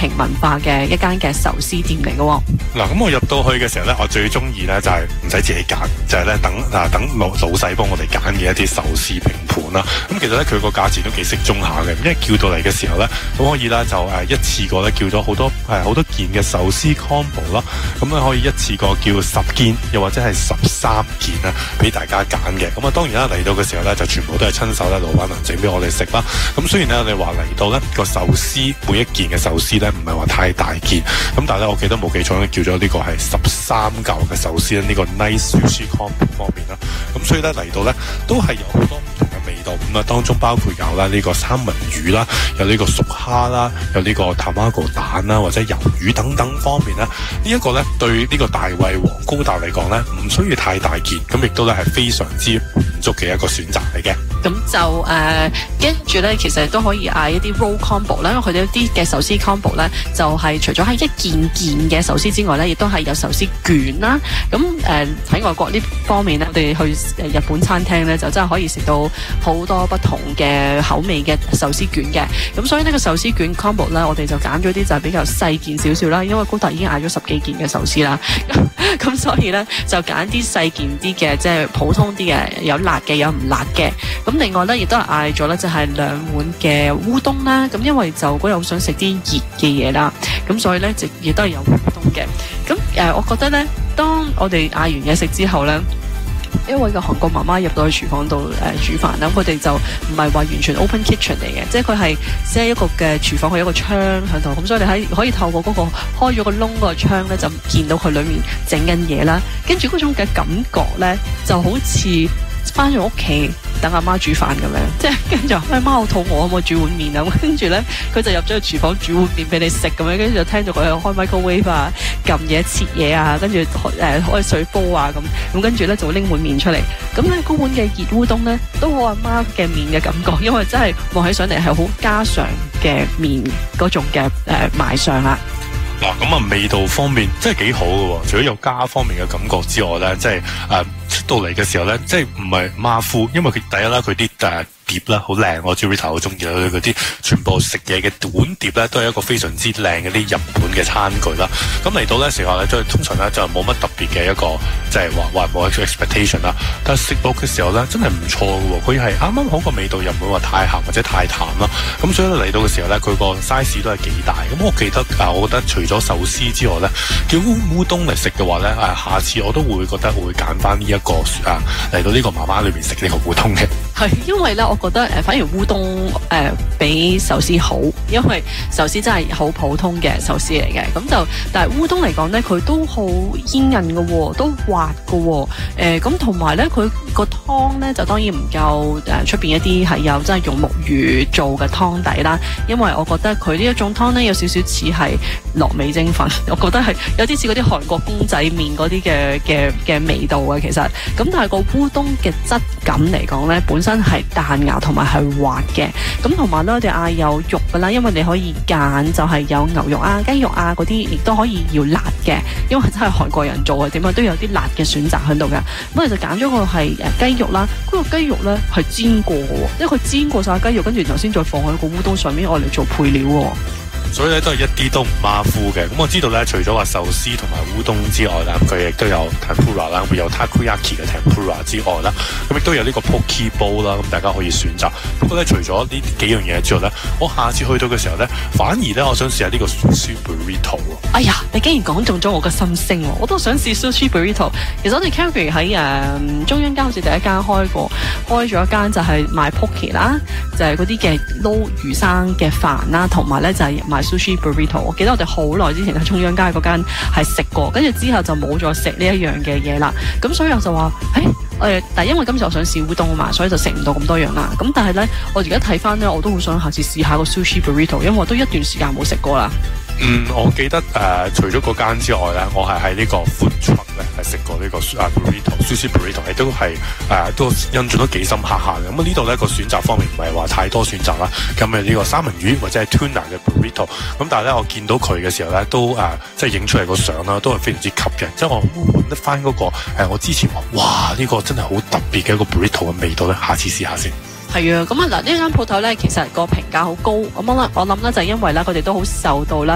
平民化嘅一間嘅壽司店嚟嘅。 嗱，咁我入到去嘅時候咧，我最中意咧就係唔使自己揀，就係咧等老細幫我哋揀嘅一啲壽司拼盤啦。咁其實咧佢個價錢都幾適中下嘅，因為叫到嚟嘅時候咧，咁可以咧就一次過咧叫咗好多件嘅壽司 combo 啦。咁咧可以一次過叫10件，又或者係13件啦，俾大家揀嘅。咁當然啦，嚟到嘅時候咧就全部都係親手咧老闆娘整俾我哋食啦。咁雖然咧我哋話嚟到咧個壽司每一件嘅壽司咧唔係話太大件，咁但係咧我記得冇記錯咧叫咗呢個係13嚿嘅壽司呢個 Nice Sushi Combo 方面啦。咁所以咧嚟到咧都係有好多唔同嘅味道。咁啊當中包括有啦呢個三文魚啦，有呢個熟蝦啦，有呢個 Tamago 蛋啦，或者魷魚等等方面咧，呢一個咧對呢個大胃王高達嚟講咧唔需要太大件，咁亦都咧係非常之滿足嘅一個選擇嚟嘅。 咁就跟住咧，其實都可以嗌一啲 roll combo 啦，因為佢哋一啲嘅壽司 combo 咧，就係除咗係一件嘅壽司之外咧，亦都係有壽司卷啦。咁喺外國呢方面咧，我哋去日本餐廳咧，就真係可以食到好多不同嘅口味嘅壽司卷嘅。咁所以呢個壽司卷 combo 咧，我哋就揀咗啲就係比較細件少少啦，因為高達已經嗌咗10幾件嘅壽司啦。咁所以咧就揀啲細件啲嘅，即係普通啲嘅，有辣嘅有唔辣嘅。咁另外咧，亦都係嗌咗咧，就係2碗嘅烏冬啦。咁因為就嗰日好想食啲熱嘅嘢啦，咁所以咧亦都係有烏冬嘅。咁我覺得咧，當我哋嗌完嘢食之後咧，因為個韓國媽媽入到去廚房度煮飯啦，佢哋就唔係話完全 open kitchen 嚟嘅，即係佢係即係一個嘅廚房，佢有一個窗喺度，咁所以你可以透過嗰個開咗個窿嗰個窗咧，就見到佢裏面整緊嘢啦。跟住嗰種嘅感覺咧，就好似翻咗屋企等阿媽煮飯咁樣，即係跟住話媽好肚餓，可唔可以煮碗麵啊？跟住咧佢就入咗去廚房煮碗麵俾你食咁樣，跟住就聽到佢開 microwave 啊、撳嘢切嘢啊，跟住開水煲啊咁跟住咧就拎碗麵出嚟。咁咧嗰碗嘅熱烏冬咧都好阿媽嘅麵嘅感覺，因為真係望起上嚟係好家常嘅麵嗰種嘅賣相啦。 嗱，咁啊味道方面真係幾好嘅喎，除咗有家方面嘅感覺之外咧，即係出到嚟嘅時候咧，即係唔係馬虎，因為佢第一啦，佢啲碟啦好靚，我 Rita 好中意啦，佢啲全部食嘢嘅碗碟咧都係一個非常之靚嘅啲日本嘅餐具啦。咁嚟到咧食下咧，即係通常咧就冇乜特別嘅一個即係話冇 expectation 啦。但係食落嘅時候咧真係唔錯嘅喎，佢係啱啱好個味道，又唔會話太鹹或者太淡啦。咁所以嚟到嘅時候咧，佢個 size 都係幾大。咁我記得我覺得除咗壽司之外咧，叫烏冬嚟食嘅話咧，下次我都會覺得會揀翻呢一個嚟到呢個媽媽裏邊食呢個烏冬嘅。 係因為咧，我覺得反而烏冬比壽司好，因為壽司真係好普通嘅壽司嚟嘅。咁就但係烏冬嚟講咧，佢都好煙韌嘅喎，都滑嘅喎。咁同埋咧，佢個湯咧就當然唔夠出邊一啲係有真係用木魚做嘅湯底啦。因為我覺得佢呢一種湯咧有少少似係落味精粉，我覺得係有啲似嗰啲韓國公仔麵嗰啲嘅味道啊。其實咁但係個烏冬嘅質感嚟講咧，本身係彈牙同埋係滑嘅。咁同埋咧，我哋嗌有肉噶啦，因為你可以揀就係有牛肉啊、雞肉啊嗰啲，亦都可以要辣嘅，因為真係韓國人做嘅，點解都有啲辣嘅選擇喺度嘅。咁我哋就揀咗個係雞肉啦，嗰個雞肉咧係煎過嘅，因為佢煎過晒雞肉，跟住然後先再放喺個烏冬上面，愛嚟做配料喎。 所以咧都係一啲都唔馬虎嘅。咁我知道咧，除咗話壽司同埋烏冬之外啦，佢亦都有 tempura 啦，會有 takoyaki 嘅 tempura 之外啦，咁亦都有呢個 poke bowl 啦，咁大家可以選擇。不過咧，除咗呢幾樣嘢之外咧，我下次去到嘅時候咧，反而咧我想試下呢個 sushi burrito。 哎呀，你竟然講中咗我嘅心聲喎！我都想試 sushi burrito。其實我哋 Calgary 喺中央街好似第一間開咗一間就係賣 poke 啦，就係嗰啲嘅撈魚生嘅飯啦，同埋咧就係賣sushi burrito。我記得我哋好耐之前喺中央街嗰間係食過，跟住之後就冇再食呢一樣嘅嘢啦。咁所以我就話，但係因為今次我想試烏冬啊嘛，所以就食唔到咁多樣啦。咁但係咧，我而家睇翻咧，我都好想下次試下個 sushi burrito，因為我都一段時間冇食過啦。 我記得除咗嗰間之外咧，我係喺呢個 food truck 咧係食過呢個sushi burrito，亦都係都印象都幾深刻下嘅。咁呢度咧個選擇方面唔係話太多選擇啦。咁呢個三文魚或者係 tuna 嘅 burrito， 咁但係咧我見到佢嘅時候咧都即係影出嚟個相啦，都係非常之吸引。即係我揾得翻嗰個我之前話哇呢個真係好特別嘅一個 burrito 嘅味道咧，下次試下先。 係啊，咁啊嗱，呢間鋪頭咧，其實個評價好高。我諗咧就係因為咧，佢哋都好受到啦